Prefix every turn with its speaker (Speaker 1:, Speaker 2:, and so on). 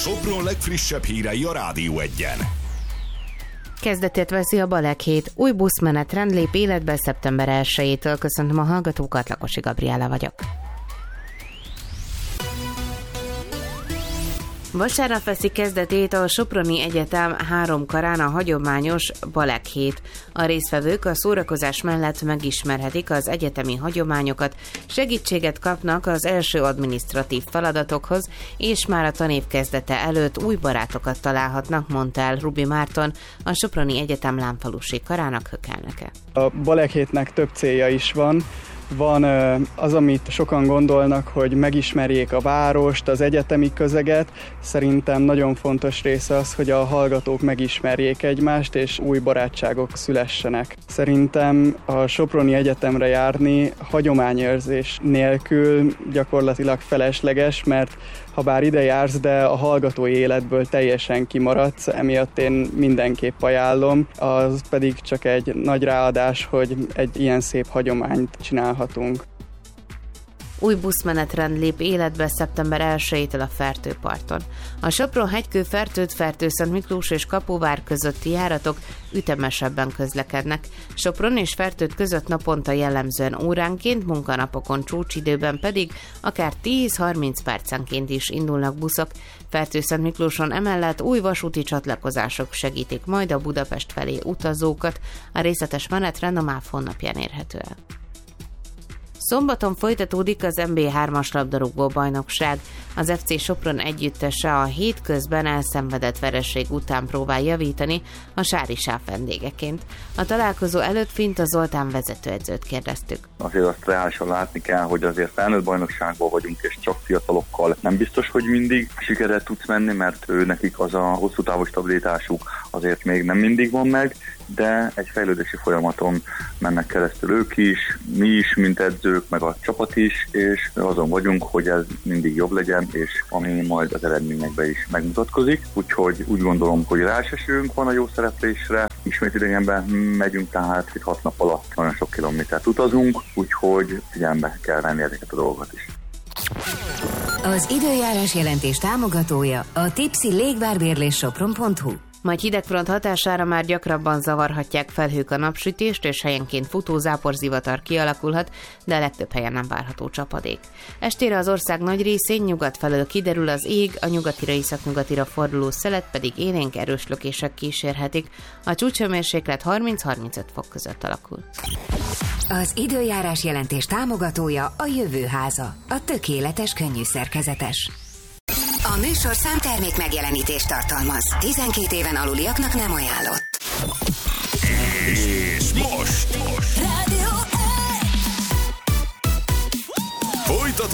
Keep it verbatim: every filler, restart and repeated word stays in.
Speaker 1: Sopron legfrissebb hírei a Rádió Egyen.
Speaker 2: Kezdetét veszi a Balek hét. Új buszmenetrend lép életbe szeptember elsejétől. Köszöntöm a hallgatókat, Lakosi Gabriella vagyok. Vasárnap veszi kezdetét a Soproni Egyetem három karán a hagyományos Balek hét. A résztvevők a szórakozás mellett megismerhetik az egyetemi hagyományokat, segítséget kapnak az első adminisztratív feladatokhoz, és már a tanév kezdete előtt új barátokat találhatnak, mondta el Rubi Márton, a Soproni Egyetem lámfalusi karának hökelnöke.
Speaker 3: A Balek hétnek több célja is van. Van az, amit sokan gondolnak, hogy megismerjék a várost, az egyetemi közeget. Szerintem nagyon fontos része az, hogy a hallgatók megismerjék egymást, és új barátságok szülessenek. Szerintem a Soproni Egyetemre járni hagyományőrzés nélkül gyakorlatilag felesleges, mert ha bár ide jársz, de a hallgatói életből teljesen kimaradsz, emiatt én mindenképp ajánlom, az pedig csak egy nagy ráadás, hogy egy ilyen szép hagyományt csinálhatunk.
Speaker 2: Új buszmenetrend lép életbe szeptember elsejétől a Fertőparton. A Sopron-Hegykő-Fertőt, Fertő-Szentmiklós és Kapuvár közötti járatok ütemesebben közlekednek. Sopron és Fertőt között naponta jellemzően óránként, munkanapokon csúcsidőben pedig akár tíz-harminc percenként is indulnak buszok. Fertő-Szentmiklóson emellett új vasúti csatlakozások segítik majd a Budapest felé utazókat. A részletes menetrend a MÁV honlapján érhető el. Szombaton folytatódik az en bé hármas labdarúgó bajnokság. Az ef cé Sopron együttese a hét közben elszenvedett vereség után próbál javítani a sári sáv vendégeként. A találkozó előtt Finta Zoltán vezetőedzőt kérdeztük.
Speaker 4: Azért azt reálisan látni kell, hogy azért felnőtt bajnokságban vagyunk, és csak fiatalokkal nem biztos, hogy mindig sikerrel tudsz menni, mert ő nekik az a hosszú távú stabilitásuk azért még nem mindig van meg, de egy fejlődési folyamaton mennek keresztül ők is, mi is, mint edzők, meg a csapat is, és azon vagyunk, hogy ez mindig jobb legyen, és ami majd az eredményekben is megmutatkozik. Úgyhogy úgy gondolom, hogy ráesésünk van a jó szereplésre, ismét idegenben megyünk, tehát itt hat nap alatt nagyon sok kilométert utazunk, úgyhogy figyelembe kell venni ezeket a dolgokat is.
Speaker 5: Az időjárás jelentés támogatója a Tipsy légvárbérlés sopron pont hu.
Speaker 2: Majd hidegfront hatására már gyakrabban zavarhatják felhők a napsütést, és helyenként futó záporzivatar kialakulhat, de a legtöbb helyen nem várható csapadék. Estére az ország nagy részén nyugat felől kiderül az ég, a nyugatira északnyugatira forduló szelet pedig élénk erős lökések kísérhetik. A csúcshőmérséklet harminc-harmincöt fok között alakul.
Speaker 5: Az időjárás jelentés támogatója a Jövőháza, a tökéletes könnyű szerkezetes. A műsor számtermék megjelenítést tartalmaz. tizenkét éven aluliaknak nem ajánlott.
Speaker 1: És most, most.